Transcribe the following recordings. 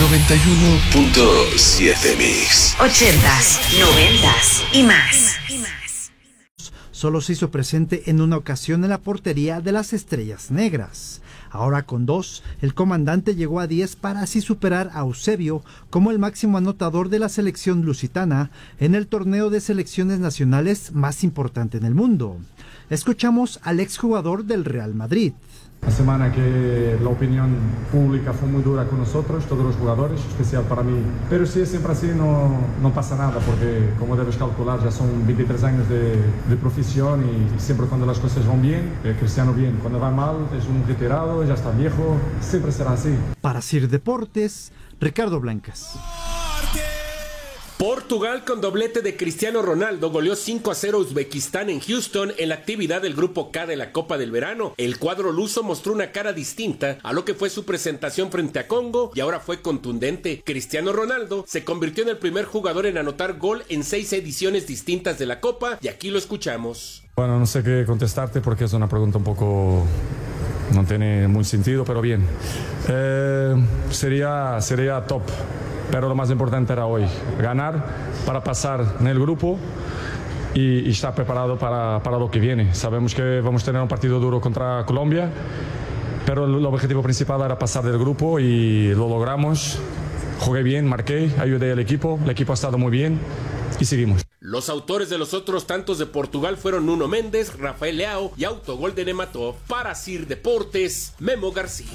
91.7 Mix. 80s, 90s y más. Solo se hizo presente en una ocasión en la portería de las Estrellas Negras. Ahora con 2, el comandante llegó a 10 para así superar a Eusebio como el máximo anotador de la selección lusitana en el torneo de selecciones nacionales más importante en el mundo. Escuchamos al exjugador del Real Madrid. La semana que la opinión pública fue muy dura con nosotros, todos los jugadores, especial para mí. Pero si es siempre así, no pasa nada, porque como debes calcular, ya son 23 años de profesión y siempre cuando las cosas van bien, Cristiano bien. Cuando va mal, es un retirado, ya está viejo, siempre será así. Para Sir Deportes, Ricardo Blancas. Portugal con doblete de Cristiano Ronaldo goleó 5-0 a Uzbekistán en Houston en la actividad del Grupo K de la Copa del Verano. El cuadro luso mostró una cara distinta a lo que fue su presentación frente a Congo y ahora fue contundente. Cristiano Ronaldo se convirtió en el primer jugador en anotar gol en 6 ediciones distintas de la Copa y aquí lo escuchamos. Bueno, no sé qué contestarte porque es una pregunta un poco... no tiene mucho sentido, pero bien. Sería top. Pero lo más importante era hoy, ganar para pasar en el grupo y estar preparado para lo que viene. Sabemos que vamos a tener un partido duro contra Colombia, pero el objetivo principal era pasar del grupo y lo logramos. Jugué bien, marqué, ayudé al equipo, el equipo ha estado muy bien y seguimos. Los autores de los otros tantos de Portugal fueron Nuno Méndez, Rafael Leao y autogol de Nematov. Para Sir Deportes, Memo García.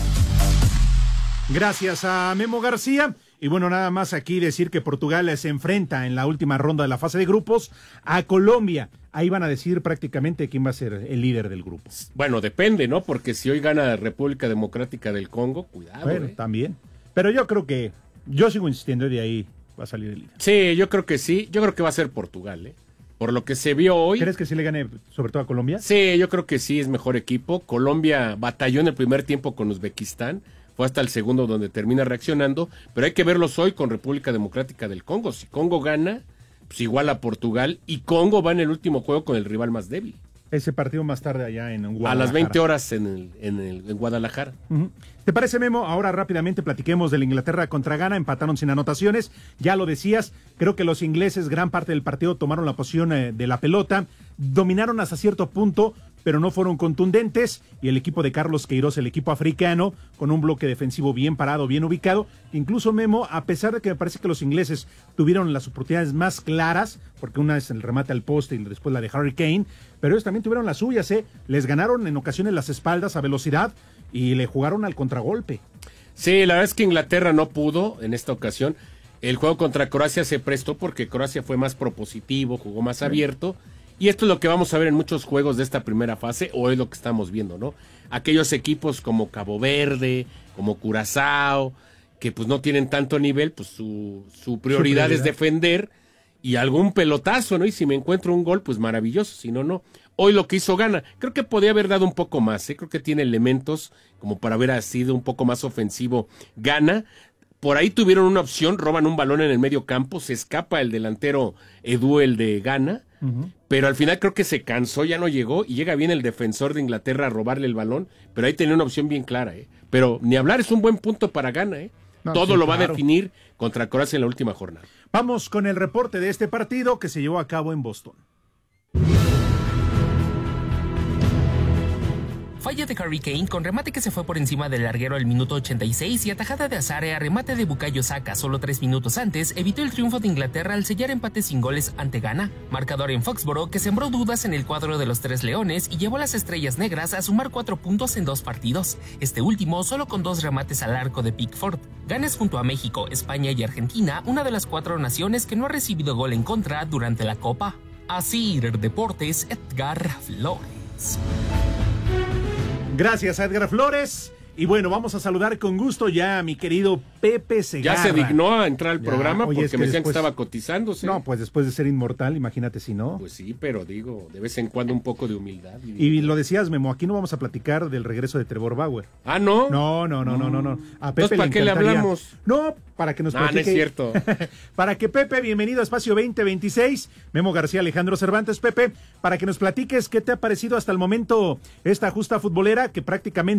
Gracias a Memo García. Y bueno, nada más aquí decir que Portugal se enfrenta en la última ronda de la fase de grupos a Colombia. Ahí van a decir prácticamente quién va a ser el líder del grupo. Bueno, depende, ¿no? Porque si hoy gana República Democrática del Congo, cuidado. Bueno, también. Pero yo creo que, yo sigo insistiendo, de ahí va a salir el líder. Sí, yo creo que sí. Yo creo que va a ser Portugal, ¿eh? Por lo que se vio hoy. ¿Crees que sí le gane sobre todo a Colombia? Sí, yo creo que sí, es mejor equipo. Colombia batalló en el primer tiempo con Uzbekistán. Fue hasta el segundo donde termina reaccionando, pero hay que verlos hoy con República Democrática del Congo. Si Congo gana, pues igual a Portugal, y Congo va en el último juego con el rival más débil. Ese partido más tarde allá en Guadalajara. A las 20 horas en Guadalajara. ¿Te parece, Memo? Ahora rápidamente platiquemos de la Inglaterra contra Ghana. Empataron sin anotaciones. Ya lo decías, creo que los ingleses gran parte del partido tomaron la posición de la pelota, dominaron hasta cierto punto, pero no fueron contundentes, y el equipo de Carlos Queiroz, el equipo africano, con un bloque defensivo bien parado, bien ubicado. Incluso, Memo, a pesar de que me parece que los ingleses tuvieron las oportunidades más claras, porque una es el remate al poste y después la de Harry Kane, pero ellos también tuvieron las suyas, les ganaron en ocasiones las espaldas a velocidad y le jugaron al contragolpe. Sí, la verdad es que Inglaterra no pudo en esta ocasión. El juego contra Croacia se prestó porque Croacia fue más propositivo, jugó más abierto. Y esto es lo que vamos a ver en muchos juegos de esta primera fase, o es lo que estamos viendo, ¿no? Aquellos equipos como Cabo Verde, como Curazao, que pues no tienen tanto nivel, pues su prioridad es defender y algún pelotazo, ¿no? Y si me encuentro un gol, pues maravilloso, si no, no. Hoy lo que hizo Ghana, creo que podía haber dado un poco más, creo que tiene elementos como para haber sido un poco más ofensivo Ghana. Por ahí tuvieron una opción, roban un balón en el medio campo, se escapa el delantero Edu, el de Ghana, pero al final creo que se cansó, ya no llegó, y llega bien el defensor de Inglaterra a robarle el balón, pero ahí tenía una opción bien clara, pero ni hablar, es un buen punto para Ghana, No, todo sí, lo va a definir contra Croacia en la última jornada. Vamos con el reporte de este partido que se llevó a cabo en Boston. Falla de Harry Kane con remate que se fue por encima del larguero al minuto 86 y atajada de Azare a remate de Bukayo Saka solo 3 minutos antes evitó el triunfo de Inglaterra al sellar empate sin goles ante Ghana. Marcador en Foxborough que sembró dudas en el cuadro de los Tres Leones y llevó a las Estrellas Negras a sumar 4 puntos en 2 partidos. Este último solo con 2 remates al arco de Pickford. Ghana es junto a México, España y Argentina una de las 4 naciones que no ha recibido gol en contra durante la Copa. Así Deportes, Edgar Flores. Gracias a Edgar Flores. Y bueno, vamos a saludar con gusto ya a mi querido Pepe Segarra. Ya se dignó a entrar al programa porque me decían que estaba cotizándose. No, pues después de ser inmortal, imagínate si no. Pues sí, pero digo, de vez en cuando un poco de humildad. Y lo decías, Memo, aquí no vamos a platicar del regreso de Trevor Bauer. Ah, ¿no? No. A Pepe entonces, ¿para qué le hablamos? No, para que nos platique. No es cierto. Para que Pepe, bienvenido a Espacio 2026. Memo García, Alejandro Cervantes, Pepe, para que nos platiques qué te ha parecido hasta el momento esta justa futbolera que prácticamente